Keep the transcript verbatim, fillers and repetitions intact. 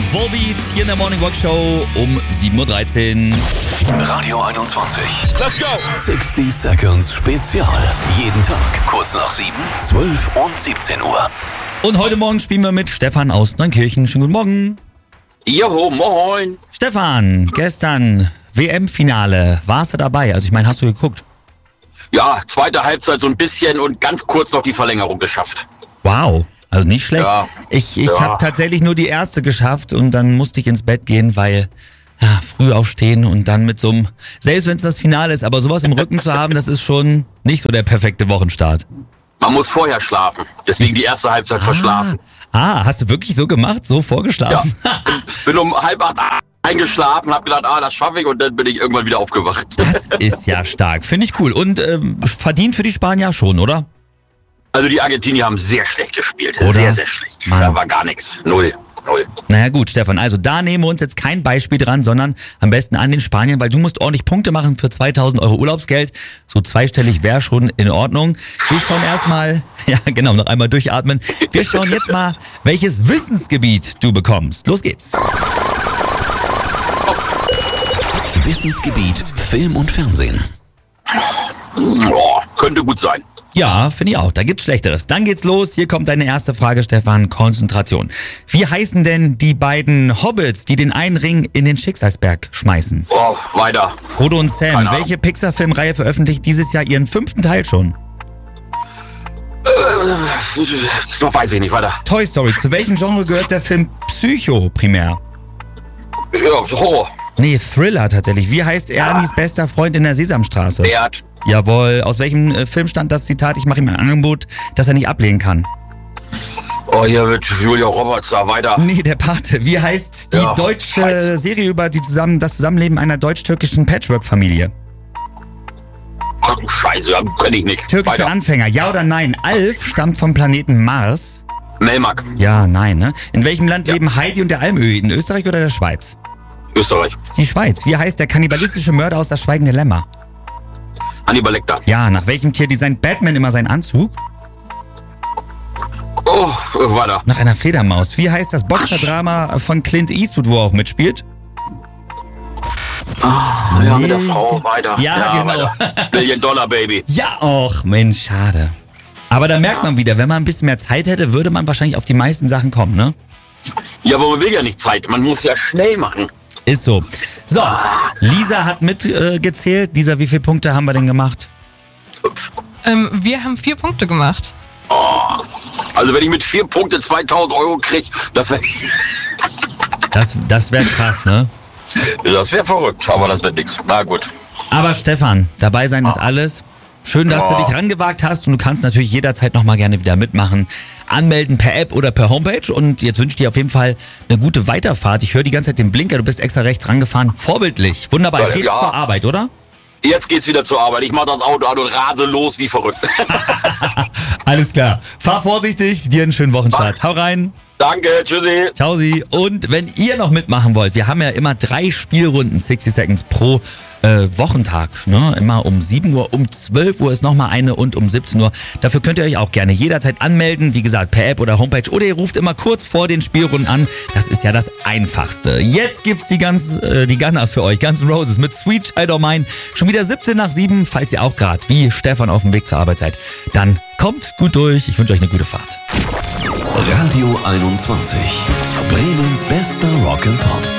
Volbeat hier in der Morning Walk Show um sieben Uhr dreizehn. Radio einundzwanzig. Let's go! sechzig Seconds Spezial. Jeden Tag kurz nach sieben, zwölf und siebzehn Uhr. Und heute Morgen spielen wir mit Stefan aus Neunkirchen. Schönen guten Morgen. Jo, moin. Stefan, gestern W M-Finale. Warst du dabei? Also ich meine, hast du geguckt? Ja, zweite Halbzeit so ein bisschen und ganz kurz noch die Verlängerung geschafft. Wow. Also nicht schlecht. Ja. Ich, ich Ja. habe tatsächlich nur die erste geschafft und dann musste ich ins Bett gehen, weil ja, früh aufstehen und dann mit so einem, selbst wenn es das Finale ist, aber sowas im Rücken zu haben, das ist schon nicht so der perfekte Wochenstart. Man muss vorher schlafen, deswegen die erste Halbzeit verschlafen. Ah, hast du wirklich so gemacht? So vorgeschlafen? Ja, bin um halb acht eingeschlafen, hab gedacht, ah, das schaffe ich und dann bin ich irgendwann wieder aufgewacht. Das ist ja stark. Finde ich cool. Und ähm, verdient für die Spanier schon, oder? Also die Argentinier haben sehr schlecht gespielt, Oder? sehr, sehr schlecht. Mann. Da war gar nichts, null, null. Naja gut, Stefan, also da nehmen wir uns jetzt kein Beispiel dran, sondern am besten an den Spaniern, weil du musst ordentlich Punkte machen für zweitausend Euro Urlaubsgeld. So zweistellig wäre schon in Ordnung. Wir schauen erstmal, ja genau, noch einmal durchatmen. Wir schauen jetzt mal, welches Wissensgebiet du bekommst. Los geht's. Wissensgebiet Film und Fernsehen. Boah, könnte gut sein. Ja, finde ich auch. Da gibt's Schlechteres. Dann geht's los. Hier kommt deine erste Frage, Stefan. Konzentration. Wie heißen denn die beiden Hobbits, die den einen Ring in den Schicksalsberg schmeißen? Oh, weiter. Frodo und Sam. Keine Ahnung. Welche Pixar-Filmreihe veröffentlicht dieses Jahr ihren fünften Teil schon? Äh, weiß ich nicht, weiter. Toy Story. Zu welchem Genre gehört der Film Psycho primär? Ja, Horror. Nee, Thriller tatsächlich. Wie heißt Ernies bester Freund in der Sesamstraße? Bert. Jawohl. Aus welchem äh, Film stand das Zitat, ich mache ihm ein Angebot, das er nicht ablehnen kann? Oh, hier mit Julia Roberts da, weiter. Nee, der Pate. Wie heißt die Ja, deutsche scheiße. Serie über die zusammen, das Zusammenleben einer deutsch-türkischen Patchwork-Familie? Ach du Scheiße, ja, kenn ich nicht. Türkisch für Weiter. Anfänger. Ja oder nein? Alf stammt vom Planeten Mars. Melmark, Ja, nein, ne? In welchem Land leben Heidi und der Almöhi? In Österreich oder der Schweiz? Österreich. Das ist die Schweiz. Wie heißt der kannibalistische Mörder aus Das Schweigende Lämmer? Hannibal Lecter. Ja, nach welchem Tier designt Batman immer seinen Anzug? Oh, äh, weiter. Nach einer Fledermaus. Wie heißt das Boxerdrama von Clint Eastwood, wo er auch mitspielt? Ja, mit der Frau, weiter. Ja, genau. Weiter. Million Dollar Baby. Ja, och, Mensch, schade. Aber da merkt man wieder, wenn man ein bisschen mehr Zeit hätte, würde man wahrscheinlich auf die meisten Sachen kommen, ne? Ja, aber man will ja nicht Zeit, man muss ja schnell machen. Ist so. So, Lisa hat mitgezählt. Äh, gezählt. Lisa, wie viele Punkte haben wir denn gemacht? Ähm, wir haben vier Punkte gemacht. Also wenn ich mit vier Punkten zweitausend Euro krieg, das wäre Das, das wäre krass, ne? das wär verrückt, aber das wird nix. Na gut. Aber Stefan, dabei sein ist alles. Schön, dass du dich rangewagt hast und du kannst natürlich jederzeit nochmal gerne wieder mitmachen. Anmelden per App oder per Homepage und jetzt wünsche ich dir auf jeden Fall eine gute Weiterfahrt. Ich höre die ganze Zeit den Blinker, du bist extra rechts rangefahren. Vorbildlich. Wunderbar, jetzt geht's Ja. zur Arbeit, oder? Jetzt geht's wieder zur Arbeit. Ich mach das Auto an und rase los wie verrückt. Alles klar. Fahr vorsichtig, dir einen schönen Wochenstart. Hau rein. Danke, tschüssi. Ciao Sie. Und wenn ihr noch mitmachen wollt, wir haben ja immer drei Spielrunden, sechzig Seconds pro äh, Wochentag. Ne? Immer um sieben Uhr, um zwölf Uhr ist nochmal eine und um siebzehn Uhr. Dafür könnt ihr euch auch gerne jederzeit anmelden. Wie gesagt, per App oder Homepage. Oder ihr ruft immer kurz vor den Spielrunden an. Das ist ja das Einfachste. Jetzt gibt's die ganz, äh, die Gunners für euch. Guns N' Roses mit Sweet Child O' Mine. Schon wieder siebzehn nach sieben. Falls ihr auch gerade wie Stefan auf dem Weg zur Arbeit seid, dann kommt gut durch. Ich wünsche euch eine gute Fahrt. Radio einundzwanzig. Bremens bester Rock and Pop.